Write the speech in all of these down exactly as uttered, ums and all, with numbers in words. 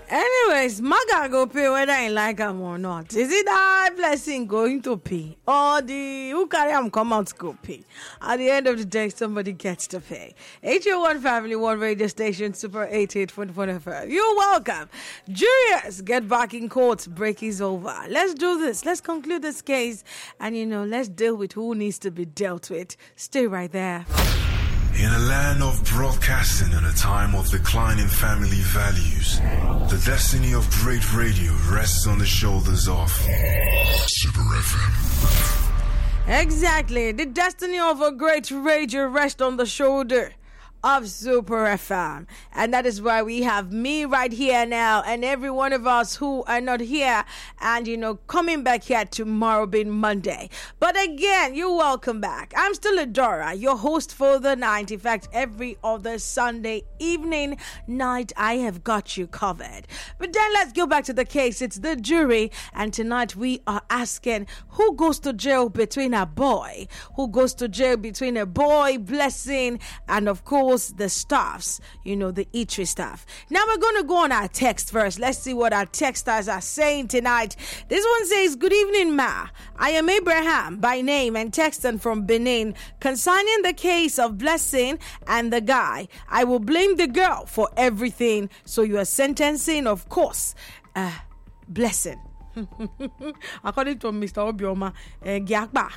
Anyways, Maga go pay whether I like him or not. Is it that blessing going to pay? Or the who carry him come out to go pay? At the end of the day, somebody gets to pay. H O one Family, One Radio Station, Super eighty-eight point one F M. You're welcome. Jurors, get back in court. Break is over. Let's do this. Let's conclude this case. And, you know, let's deal with who needs to be dealt with. Stay right there. In a land of broadcasting and a time of declining family values, the destiny of great radio rests on the shoulders of Super F M. Exactly. The destiny of a great radio rests on the shoulder of Super F M. And that is why we have me right here now and every one of us who are not here and, you know, coming back here tomorrow being Monday. But again, you're welcome back. I'm still Adora, your host for the night. In fact, every other Sunday evening, night, I have got you covered. But then let's go back to the case. It's the jury. And tonight we are asking who goes to jail between a boy, who goes to jail between a boy, Blessing, and of course, the staffs, you know, the eatery staff. Now we're going to go on our text first. Let's see what our texters are saying tonight. This one says, good evening, Ma. I am Abraham by name and texting from Benin. Concerning the case of Blessing and the guy, I will blame the girl for everything. So you are sentencing, of course, uh, Blessing. According to Mister Obioma, uh, Giakba.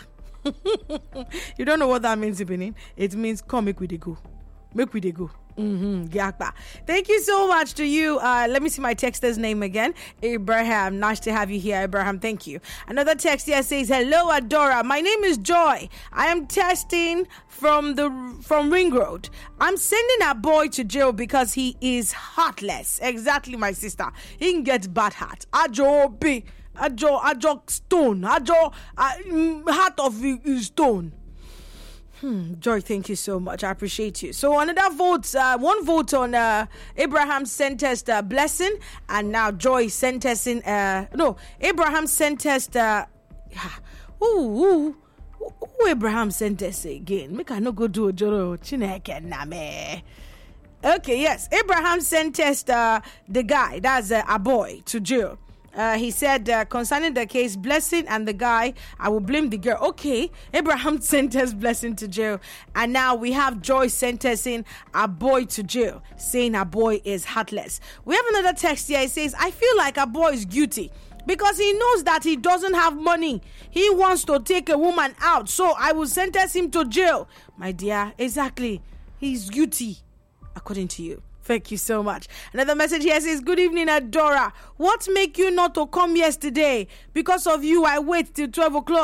You don't know what that means in Benin? It means come make we dey go. Make we dey go. Mm-hmm. Thank you so much to you. Uh, let me see my texter's name again. Abraham. Nice to have you here, Abraham. Thank you. Another text here says, hello, Adora. My name is Joy. I am testing from the from Ring Road. I'm sending a boy to jail because he is heartless. Exactly, my sister. He can get bad heart. Ajo B. Ajo, Ajo stone. Ajo uh, heart of stone. Hmm, Joy, thank you so much. I appreciate you. So another vote, uh, one vote on uh, Abraham sentenced uh, Blessing, and now Joy sentencing. Uh, no, Abraham sentenced. Uh, ooh, ooh, ooh, Abraham sentenced again. Make I no go do a joro chineke na me. Okay, yes, Abraham sentenced uh, the guy, that's uh, a boy, to jail. Uh, he said, uh, concerning the case, Blessing and the guy, I will blame the girl. Okay, Abraham sentenced Blessing to jail. And now we have Joy sentencing a boy to jail, saying a boy is heartless. We have another text here. It says, I feel like a boy is guilty because he knows that he doesn't have money. He wants to take a woman out, so I will sentence him to jail. My dear, exactly. He's guilty, according to you. Thank you so much. Another message here says, good evening, Adora. What make you not to come yesterday? Because of you, I wait till twelve o'clock.